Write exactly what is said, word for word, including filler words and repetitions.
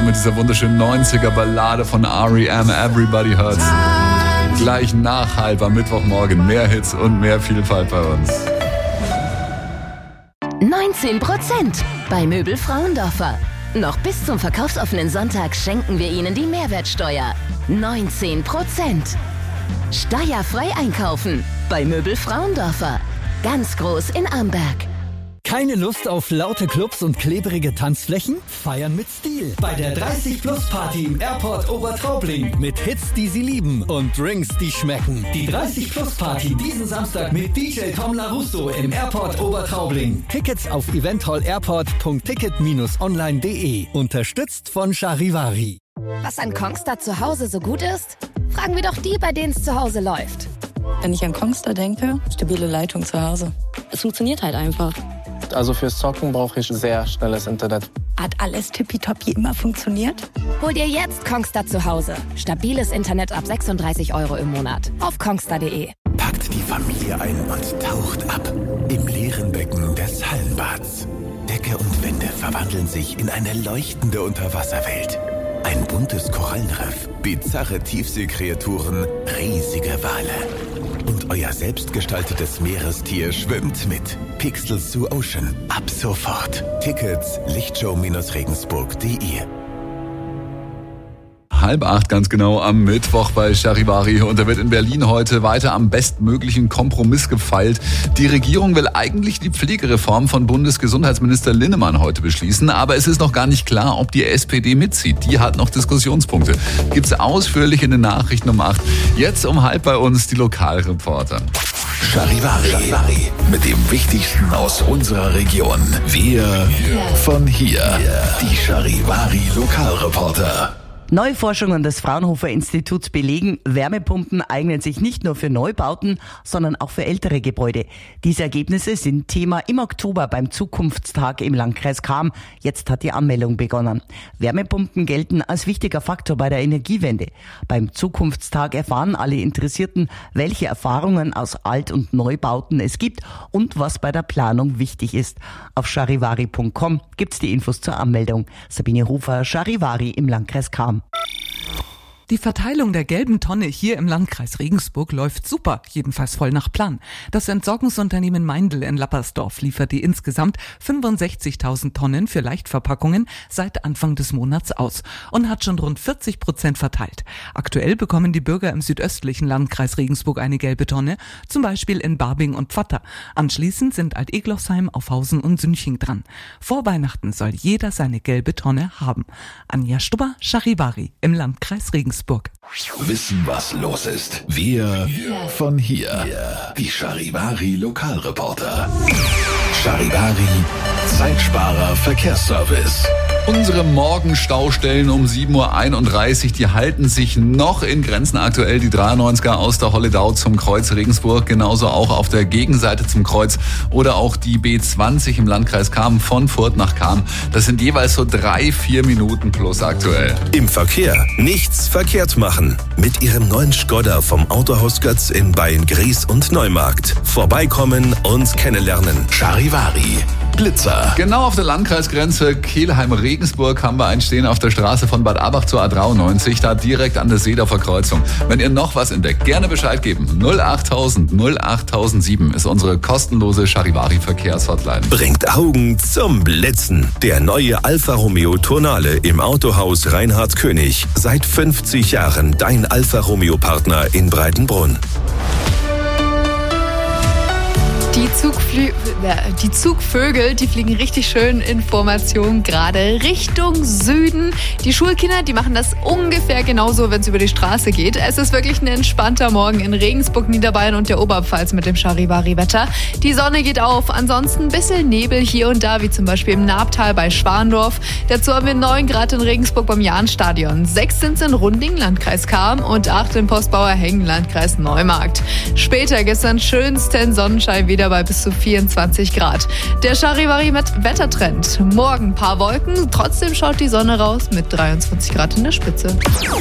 mit dieser wunderschönen neunziger-Ballade von R E M, Everybody Hurts. Gleich nach halber Mittwochmorgen mehr Hits und mehr Vielfalt bei uns. neunzehn Prozent bei Möbel Frauendorfer. Noch bis zum verkaufsoffenen Sonntag schenken wir Ihnen die Mehrwertsteuer. neunzehn Prozent. Steuerfrei einkaufen bei Möbel Frauendorfer. Ganz groß in Amberg. Keine Lust auf laute Clubs und klebrige Tanzflächen? Feiern mit Stil. Bei der dreißig Plus Party im Airport Obertraubling. Mit Hits, die Sie lieben und Drinks, die schmecken. Die dreißig Plus Party diesen Samstag mit D J Tom LaRusso im Airport Obertraubling. Tickets auf eventhallairport punkt ticket Bindestrich online punkt de. Unterstützt von Charivari. Was an Kongstar zu Hause so gut ist? Fragen wir doch die, bei denen es zu Hause läuft. Wenn ich an Kongstar denke, stabile Leitung zu Hause. Es funktioniert halt einfach. Also fürs Zocken brauche ich sehr schnelles Internet. Hat alles tippitoppi immer funktioniert? Hol dir jetzt Kongstar zu Hause. Stabiles Internet ab sechsunddreißig Euro im Monat. Auf kongstar punkt de. Packt die Familie ein und taucht ab. Im leeren Becken des Hallenbads. Decke und Wände verwandeln sich in eine leuchtende Unterwasserwelt. Ein buntes Korallenriff, bizarre Tiefseekreaturen, riesige Wale. Und euer selbstgestaltetes Meerestier schwimmt mit. Pixels to Ocean. Ab sofort. Tickets lichtshow-regensburg punkt de. Halb acht ganz genau am Mittwoch bei Charivari. Und da wird in Berlin heute weiter am bestmöglichen Kompromiss gefeilt. Die Regierung will eigentlich die Pflegereform von Bundesgesundheitsminister Linnemann heute beschließen. Aber es ist noch gar nicht klar, ob die S P D mitzieht. Die hat noch Diskussionspunkte. Gibt's ausführlich in den Nachrichten um acht. Jetzt um halb bei uns die Lokalreporter. Charivari. Charivari. Mit dem Wichtigsten aus unserer Region. Wir von hier. Die Charivari Lokalreporter. Neue Forschungen des Fraunhofer Instituts belegen, Wärmepumpen eignen sich nicht nur für Neubauten, sondern auch für ältere Gebäude. Diese Ergebnisse sind Thema im Oktober beim Zukunftstag im Landkreis Cham. Jetzt hat die Anmeldung begonnen. Wärmepumpen gelten als wichtiger Faktor bei der Energiewende. Beim Zukunftstag erfahren alle Interessierten, welche Erfahrungen aus Alt- und Neubauten es gibt und was bei der Planung wichtig ist. Auf charivari punkt com gibt's die Infos zur Anmeldung. Sabine Hofer, Charivari im Landkreis Cham. Die Verteilung der gelben Tonne hier im Landkreis Regensburg läuft super, jedenfalls voll nach Plan. Das Entsorgungsunternehmen Meindl in Lappersdorf liefert die insgesamt fünfundsechzigtausend Tonnen für Leichtverpackungen seit Anfang des Monats aus und hat schon rund vierzig Prozent verteilt. Aktuell bekommen die Bürger im südöstlichen Landkreis Regensburg eine gelbe Tonne, zum Beispiel in Barbing und Pfatter. Anschließend sind Alt-Egloffsheim, Aufhausen und Sünching dran. Vor Weihnachten soll jeder seine gelbe Tonne haben. Anja Stubber, Charivari im Landkreis Regensburg. Wissen, was los ist. Wir von hier. Die Charivari Lokalreporter. Charivari Zeitsparer Verkehrsservice. Unsere Morgenstaustellen um sieben Uhr einunddreißig, die halten sich noch in Grenzen. Aktuell die dreiundneunziger aus der Holledau zum Kreuz Regensburg, genauso auch auf der Gegenseite zum Kreuz oder auch die B zwanzig im Landkreis Cham von Furth nach Cham. Das sind jeweils so drei, vier Minuten plus aktuell. Im Verkehr nichts verkehrt machen. Mit Ihrem neuen Skoda vom Autohaus Götz in Beilngries und Neumarkt. Vorbeikommen und kennenlernen. Charivari. Blitzer. Genau auf der Landkreisgrenze Kelheim-Regensburg haben wir einen stehen auf der Straße von Bad Abach zur A dreiundneunzig, da direkt an der Seedorfer Kreuzung. Wenn ihr noch was entdeckt, gerne Bescheid geben. null achttausend null achttausendsieben ist unsere kostenlose Charivari-Verkehrshotline. Bringt Augen zum Blitzen. Der neue Alfa Romeo Tonale im Autohaus Reinhard König. Seit fünfzig Jahren dein Alfa Romeo Partner in Breitenbrunn. Die, Zugflü- die Zugvögel, die fliegen richtig schön in Formation gerade Richtung Süden. Die Schulkinder, die machen das ungefähr genauso, wenn es über die Straße geht. Es ist wirklich ein entspannter Morgen in Regensburg, Niederbayern und der Oberpfalz mit dem Charivari-Wetter. Die Sonne geht auf, ansonsten ein bisschen Nebel hier und da, wie zum Beispiel im Naabtal bei Schwandorf. Dazu haben wir neun Grad in Regensburg beim Jahnstadion. sechs sind es in Runding, Landkreis Cham und acht in Postbauerhengen, Landkreis Neumarkt. Später gestern schönsten Sonnenschein wieder bei bis zu vierundzwanzig Grad. Der Charivari mit Wettertrend. Morgen ein paar Wolken, trotzdem schaut die Sonne raus mit dreiundzwanzig Grad in der Spitze.